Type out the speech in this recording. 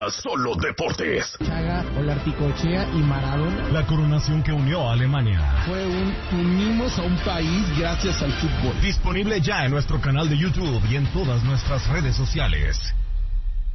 Solo Deportes. Chaga, Olarticochea y Maradona. La coronación que unió a Alemania. Fue unimos a un país gracias al fútbol. Disponible ya en nuestro canal de YouTube y en todas nuestras redes sociales.